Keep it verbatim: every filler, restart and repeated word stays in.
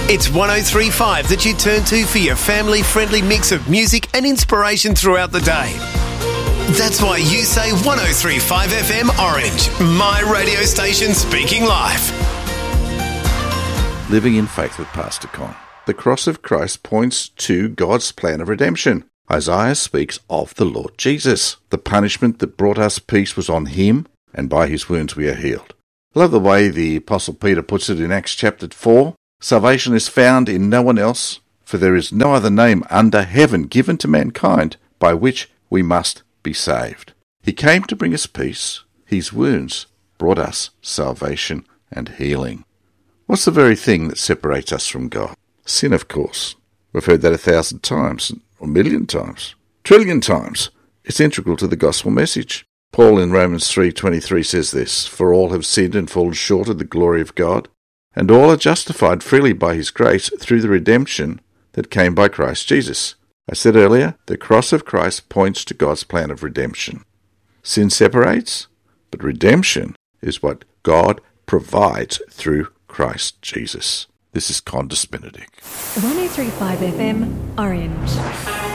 It's one oh three point five that you turn to for your family-friendly mix of music and inspiration throughout the day. That's why you say one oh three point five F M Orange, my radio station speaking live. Living in Faith with Pastor Con. The cross of Christ points to God's plan of redemption. Isaiah speaks of the Lord Jesus. The punishment that brought us peace was on him, and by his wounds we are healed. I love the way the Apostle Peter puts it in Acts chapter four. Salvation is found in no one else, for there is no other name under heaven given to mankind by which we must be saved. He came to bring us peace. His wounds brought us salvation and healing. What's the very thing that separates us from God? Sin, of course. We've heard that a thousand times, or a million times, trillion times. It's integral to the gospel message. Paul in Romans three twenty-three says this, "For all have sinned and fallen short of the glory of God, and all are justified freely by his grace through the redemption that came by Christ Jesus." I said earlier, the cross of Christ points to God's plan of redemption. Sin separates, but redemption is what God provides through Christ Jesus. This is Condis Benedict. one oh three point five F M, Orange.